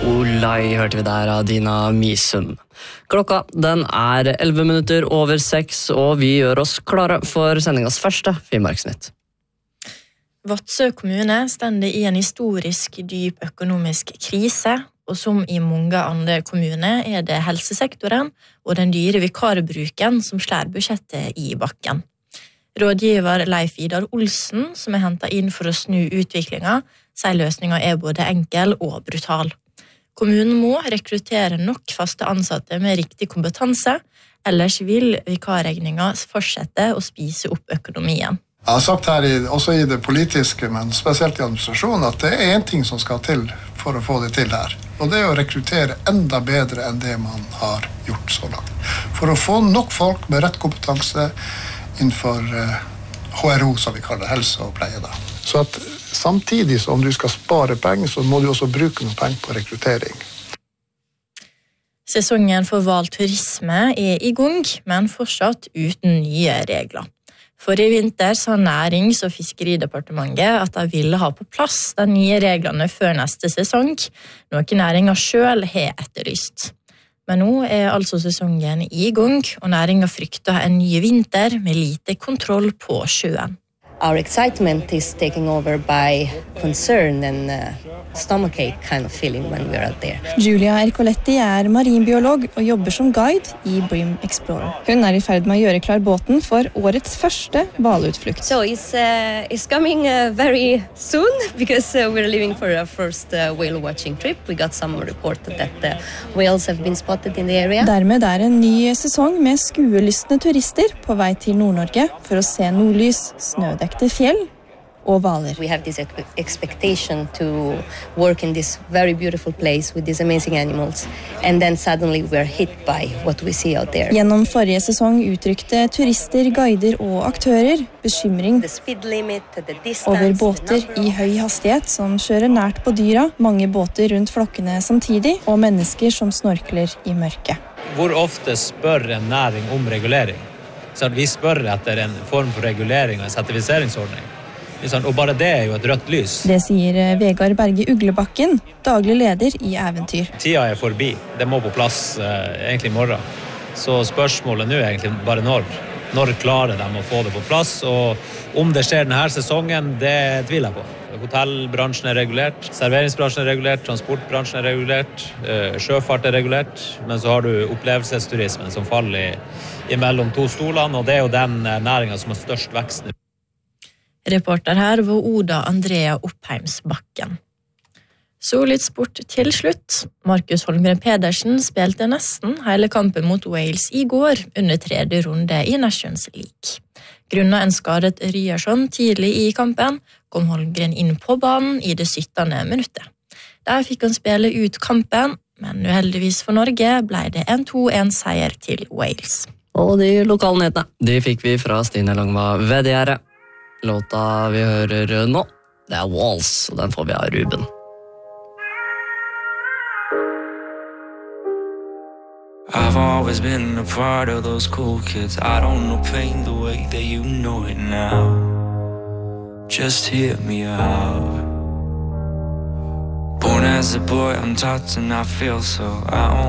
Olai hørte vi der av Dina Misund. Klokka den 11 minutter over 6, og vi gjør oss klare for sendingens første Finnmarksnytt. Vadsø kommune stender i en historisk dyp økonomisk krise, og som i mange andre kommuner det helsesektoren og den dyre vikarbruken som slår budsjettet i bakken. Rådgiver Leif Idar Olsen, som hentet inn for å snu utviklingen, sier løsningen både enkel og brutal. Kommunen må rekruttere nok faste ansatte med riktig kompetanse, ellers vil vikarregningen fortsette å spise opp økonomien. Jeg har sagt her, også i det politiske, men spesielt i administrasjonen, at det en ting som skal til for å få det til her. Og det å rekruttere enda bedre enn det man har gjort så langt. For å få nok folk med rett kompetanse innenfor HRO, som vi kaller helse og pleie. Da. Så at samtidig som du skal spare penger, så må du også bruke noen penger på rekruttering. Sesongen for hval turisme i gang, men fortsatt uten nye regler. Forrige vinter sa Nærings- og fiskeridepartementet at de ville ha på plass de nye reglene før neste sesong, noe næringen selv har etterlyst. Men nå altså sesongen i gang, og næringen frykter en ny vinter med lite kontroll på sjøen. Our excitement is taken over by concern and stomachache kind of feeling when we are out there. Julia Ercoletti marinbiolog og jobber som guide i Brim Explorer. Hun I ferd med å gjøre klar båten for årets første hvalutflukt. So it's coming very soon because we're leaving for our first whale watching trip. We got some report that whales have been spotted in the area. Dermed en ny sesong med skuelystne turister på vei til Nord-Norge for å se nordlys, snødekte fjell og hvaler. We have this expectation to work in this very beautiful place with these amazing animals, and then suddenly we're hit by what we see out there. Gjennom forrige sesong uttrykte turister, guider og aktører bekymring over båter I høy hastighet som kjører nært på dyra, mange båter rundt flokkene samtidig, og mennesker som snorkler I mørket. Hvor ofte spør en næring om regulering? Så vi spør etter en form for regulering og en sertifiseringsordning. Og bare det jo et rødt lys. Det sier Vegard Berge Uglebakken, daglig leder I Eventyr. Tida forbi. Det må på plass egentlig I morgen. Så spørsmålet nå egentlig bare når. Når klarer de å få det på plass? Og om det skjer denne sesongen, det tviler jeg på. Hotellbransjen regulert, serveringsbransjen regulert, transportbransjen regulert, sjøfart regulert, men så har du opplevelsesturismen som faller imellom to stolene, og det jo den næringen som har størst vekst nå. Reporter her var Oda Andrea Oppheimsbakken. Så litt sport til slutt. Markus Holmgren Pedersen spilte nesten hele kampen mot Wales I går under tredje runde I Nations League. Grunnet en skadet Ryerson tidlig I kampen, kom Holmgren inn på banen I det 17. minuttet. Der fikk han spille ut kampen, men uheldigvis for Norge ble det en 2-1-seier til Wales. Og de lokale nyhetene, de fikk vi fra Stine Langva Vedgjære. Låta vi hører nå, det Walls, og den får vi av Ruben. I've always been a part of those cool kids. I don't know pain the way that you know it now. Just hear me out. Born as a boy, I'm taught to not feel so.